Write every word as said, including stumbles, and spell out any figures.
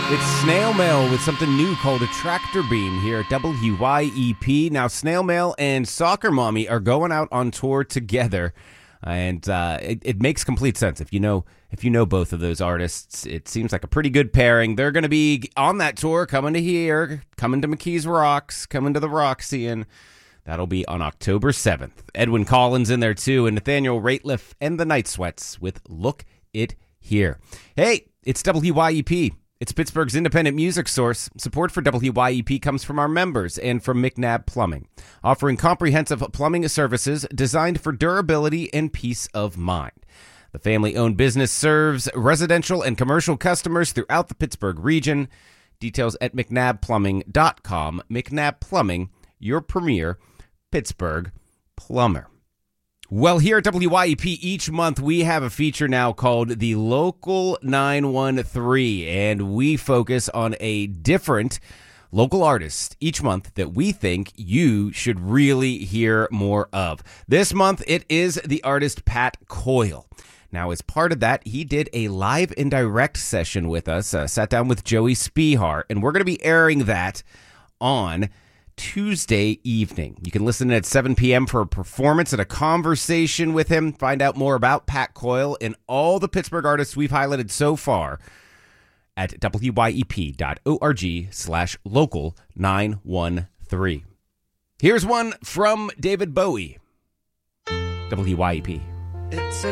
It's Snail Mail with something new called a tractor beam here at W Y E P. Now, Snail Mail and Soccer Mommy are going out on tour together, and uh, it, it makes complete sense. If you know if you know both of those artists, it seems like a pretty good pairing. They're going to be on that tour, coming to here, coming to McKees Rocks, coming to the Roxy, and that'll be on October seventh. Edwin Collins in there, too, and Nathaniel Rateliff and the Night Sweats with Look It Here. Hey, it's W Y E P. It's Pittsburgh's independent music source. Support for W Y E P comes from our members and from McNabb Plumbing, offering comprehensive plumbing services designed for durability and peace of mind. The family-owned business serves residential and commercial customers throughout the Pittsburgh region. Details at mcnabb plumbing dot com. McNabb Plumbing, your premier Pittsburgh plumber. Well, here at W Y E P, each month we have a feature now called the Local nine one three, and we focus on a different local artist each month that we think you should really hear more of. This month, it is the artist Pat Coyle. Now, as part of that, he did a live and direct session with us, uh, sat down with Joey Spihar, and we're going to be airing that on Tuesday evening. You can listen at seven p.m. for a performance and a conversation with him. Find out more about Pat Coyle and all the Pittsburgh artists we've highlighted so far at W Y E P dot org slash local nine one three. Here's one from David Bowie. W Y E P. It's a